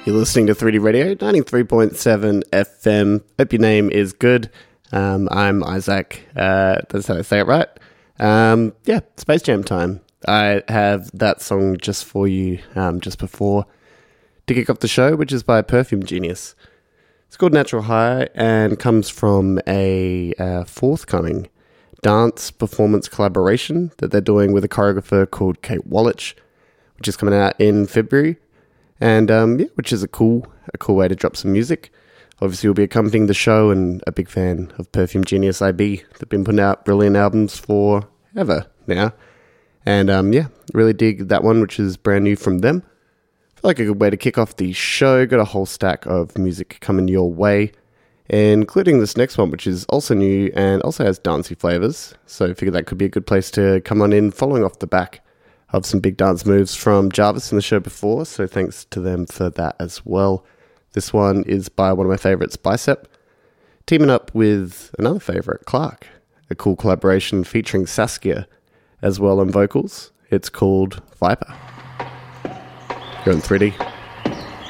You're listening to 3D Radio, 93.7 FM. Hope your name is good. I'm Isaac. That's how I say it, right? Space Jam time. I have that song just for you, just before to kick off the show, which is by Perfume Genius. It's called Natural High and comes from a forthcoming dance performance collaboration that they're doing with a choreographer called Kate Wallich, which is coming out in February. And which is a cool way to drop some music. Obviously, we'll be accompanying the show, and a big fan of Perfume Genius IB. They've been putting out brilliant albums forever now. And really dig that one, which is brand new from them. I feel like a good way to kick off the show. Got a whole stack of music coming your way, including this next one, which is also new and also has dancey flavors. So I figured that could be a good place to come on in, following off the back of some big dance moves from Jarvis in the show before, so thanks to them for that as well. This one is by one of my favourites, Bicep, teaming up with another favourite, Clark. A cool collaboration featuring Saskia as well on vocals. It's called Viper. You're on 3D.